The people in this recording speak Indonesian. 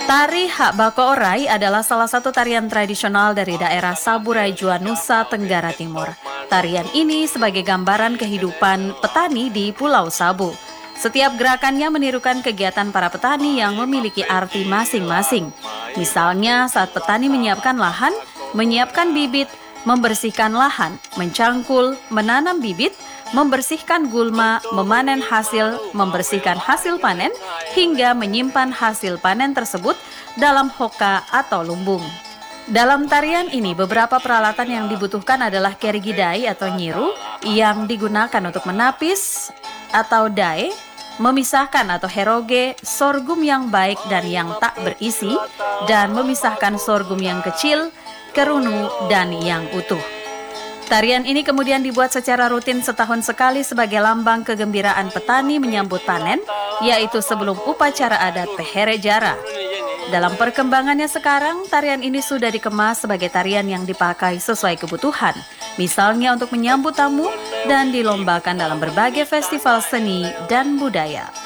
Tari Hak Bako Orai adalah salah satu tarian tradisional dari daerah Saburai Jua, Nusa Tenggara Timur. Tarian ini sebagai gambaran kehidupan petani di Pulau Sabu. Setiap gerakannya menirukan kegiatan para petani yang memiliki arti masing-masing. Misalnya saat petani menyiapkan lahan, menyiapkan bibit, membersihkan lahan, mencangkul, menanam bibit, membersihkan gulma, memanen hasil, membersihkan hasil panen, hingga menyimpan hasil panen tersebut dalam hoka atau lumbung. Dalam tarian ini, beberapa peralatan yang dibutuhkan adalah kerigidai atau nyiru yang digunakan untuk menapis atau dae, memisahkan atau heroge sorghum yang baik dan yang tak berisi, dan memisahkan sorghum yang kecil, kerunu, dan yang utuh. Tarian ini kemudian dibuat secara rutin setahun sekali sebagai lambang kegembiraan petani menyambut panen, yaitu sebelum upacara adat Pehere Jara. Dalam perkembangannya sekarang, tarian ini sudah dikemas sebagai tarian yang dipakai sesuai kebutuhan, misalnya untuk menyambut tamu dan dilombakan dalam berbagai festival seni dan budaya.